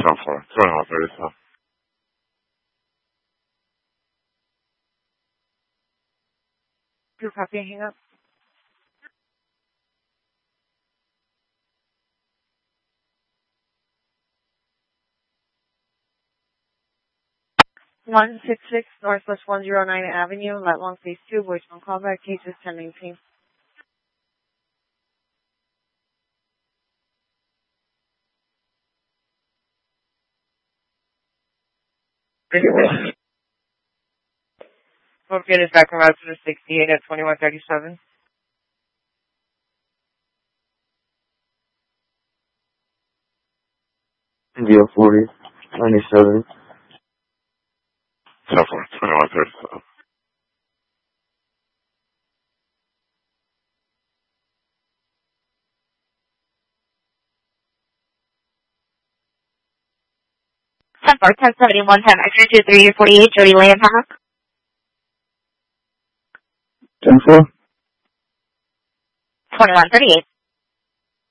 10-4, 2137. Your copy, hang up. (166) Northwest 109 Avenue, Lat Long Phase 2, voicemail callback, cases pending team. Located is back on route to the 68 at 2137. India 40, 97. 10-4, 2137. Ten 1071, 10 extra 2348, Jody Lane, Hammock. 10-4. 2138.